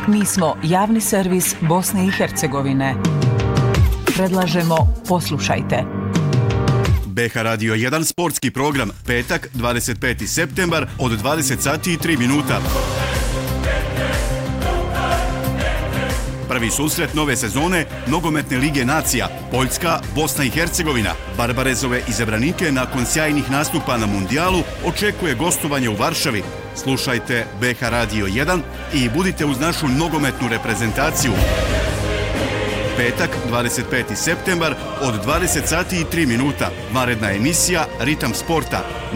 Mi smo javni servis Bosne i Hercegovine. Predlažemo poslušajte. BH Radio 1 sportski program, petak 25. septembar od 20 sati i 3 minuta. Prvi susret nove sezone Nogometne lige nacija, Poljska, Bosna i Hercegovina. Barbarezove izabranike nakon sjajnih nastupa na mundijalu očekuje gostovanje u Varšavi. Slušajte BH Radio 1 i budite uz našu nogometnu reprezentaciju. Petak, 25. septembar od 20 sati i 3 minuta. Vanredna emisija Ritam sporta.